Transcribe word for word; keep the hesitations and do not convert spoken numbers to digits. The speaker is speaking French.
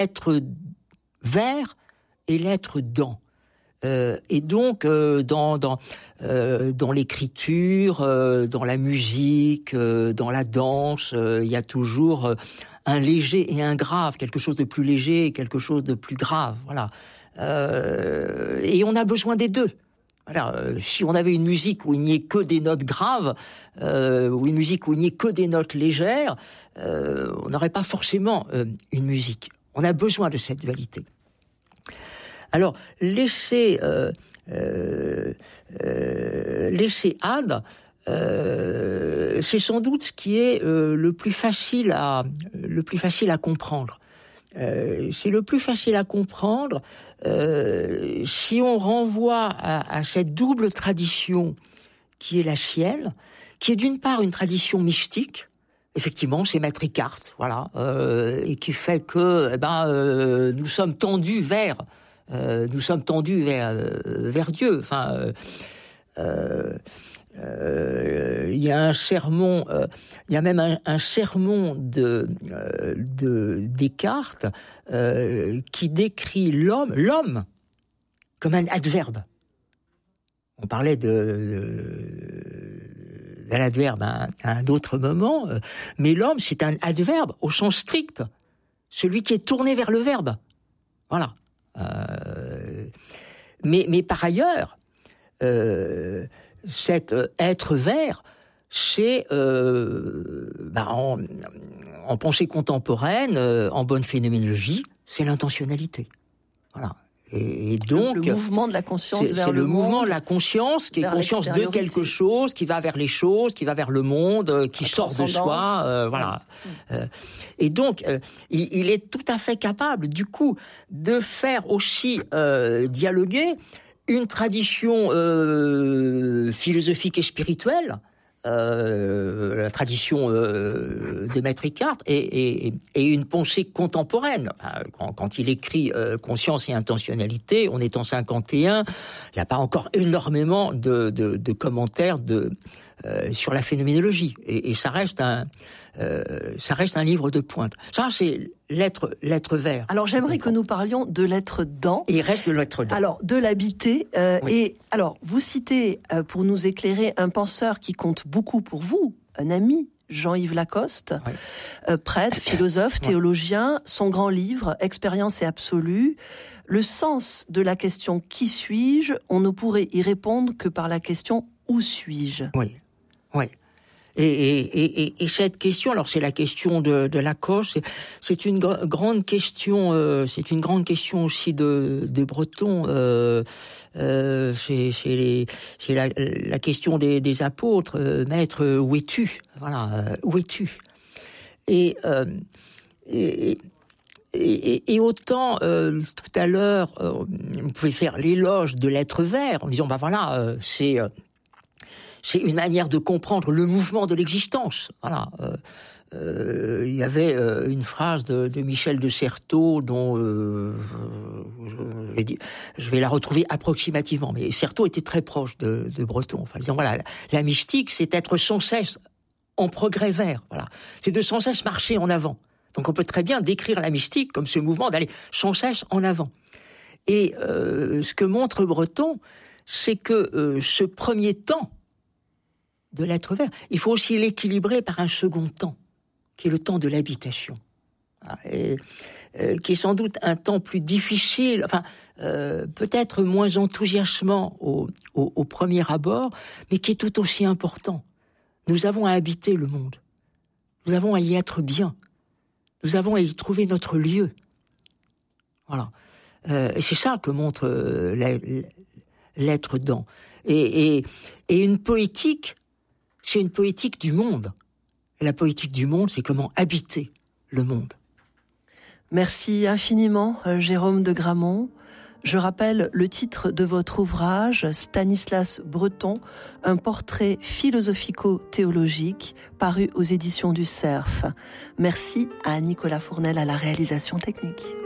l'être vers et l'être dans. Euh, et donc, euh, dans dans euh, dans l'écriture, euh, dans la musique, euh, dans la danse, euh, il y a toujours euh, un léger et un grave, quelque chose de plus léger et quelque chose de plus grave. Voilà. Euh, et on a besoin des deux. Voilà. Euh, si on avait une musique où il n'y ait que des notes graves, euh, ou une musique où il n'y ait que des notes légères, euh, on n'aurait pas forcément euh, une musique. On a besoin de cette dualité. Alors, laisser, euh, euh, euh, laisser Anne, euh, c'est sans doute ce qui est euh, le plus facile à, le plus facile à comprendre. Euh, c'est le plus facile à comprendre euh, si on renvoie à, à cette double tradition qui est la sienne, qui est d'une part une tradition mystique. Effectivement, c'est Maître Eckhart, voilà, euh, et qui fait que, eh ben, euh, nous sommes tendus vers. Euh, nous sommes tendus vers, euh, vers Dieu. Enfin, euh, euh, euh, il y a un sermon, euh, il y a même un, un sermon de, euh, de Descartes euh, qui décrit l'homme, l'homme comme un adverbe. On parlait de, de, de l'adverbe à un, à un autre moment, euh, mais l'homme, c'est un adverbe au sens strict, celui qui est tourné vers le verbe. Voilà. Euh, mais, mais par ailleurs, euh, cet être vers, c'est euh, bah en, en pensée contemporaine, euh, en bonne phénoménologie, c'est l'intentionnalité. Voilà. Et, et donc, le, le mouvement de la conscience c'est, vers c'est le, le monde, mouvement de la conscience qui est conscience de quelque chose, qui va vers les choses, qui va vers le monde, qui la sort de soi, euh, voilà. Ouais. Euh, et donc, euh, il, il est tout à fait capable, du coup, de faire aussi euh, dialoguer une tradition euh, philosophique et spirituelle. Euh, la tradition euh, de Maître Eckhart et, et, et une pensée contemporaine. Enfin, quand, quand il écrit euh, Conscience et intentionnalité, on est en cinquante et un, il n'y a pas encore énormément de, de, de commentaires de, euh, sur la phénoménologie. Et, et ça reste un, euh, ça reste un livre de pointe. Ça, c'est l'être, l'être vers. Alors, j'aimerais que nous parlions de l'être dans. Et il reste de l'être dans. Alors, de l'habiter. Euh, oui. Et alors, vous citez, euh, pour nous éclairer, un penseur qui compte beaucoup pour vous, un ami, Jean-Yves Lacoste, oui. euh, prêtre, philosophe, oui. théologien. Son grand livre, Expérience et absolue. Le sens de la question « Qui suis-je ?» on ne pourrait y répondre que par la question « Où suis-je ?» Oui, oui. Et, et, et, et cette question, alors c'est la question de, de Lacoste, c'est, c'est une gr- grande question, euh, c'est une grande question aussi de, de Breton. Euh, euh, c'est, c'est, les, c'est la, la question des, des apôtres. Euh, Maître, où es-tu ? Voilà, euh, où es-tu ? Et, euh, et, et, et autant euh, tout à l'heure, euh, vous pouvez faire l'éloge de l'être vers en disant, bah voilà, euh, c'est euh, c'est une manière de comprendre le mouvement de l'existence. Voilà. Euh, euh, il y avait euh, une phrase de, de Michel de Certeau dont euh, je, vais dire, je vais la retrouver approximativement, mais Certeau était très proche de, de Breton. Enfin, disant voilà, la, la mystique, c'est être sans cesse en progrès vers. Voilà, c'est de sans cesse marcher en avant. Donc, on peut très bien décrire la mystique comme ce mouvement d'aller sans cesse en avant. Et euh, ce que montre Breton, c'est que euh, ce premier temps de l'être vers, il faut aussi l'équilibrer par un second temps, qui est le temps de l'habitation, et, euh, qui est sans doute un temps plus difficile, enfin euh, peut-être moins enthousiasmant au, au, au premier abord, mais qui est tout aussi important. Nous avons à habiter le monde, nous avons à y être bien, nous avons à y trouver notre lieu. Voilà, euh, et c'est ça que montre euh, la, l'être dans, et, et, et une poétique. C'est une poétique du monde. Et la poétique du monde, c'est comment habiter le monde. Merci infiniment, Jérôme de Gramont. Je rappelle le titre de votre ouvrage, Stanislas Breton, un portrait philosophico-théologique, paru aux éditions du Cerf. Merci à Nicolas Fournel à la réalisation technique.